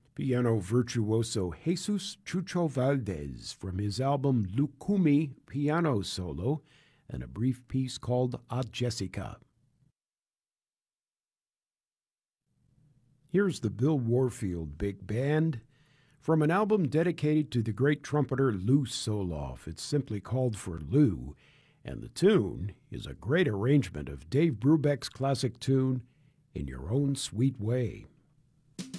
Piano virtuoso Jesus Chucho Valdez from his album Lucumi Piano Solo and a brief piece called A Jessica. Here's the Bill Warfield Big Band from an album dedicated to the great trumpeter Lou Soloff. It's simply called For Lou, and the tune is a great arrangement of Dave Brubeck's classic tune, In Your Own Sweet Way.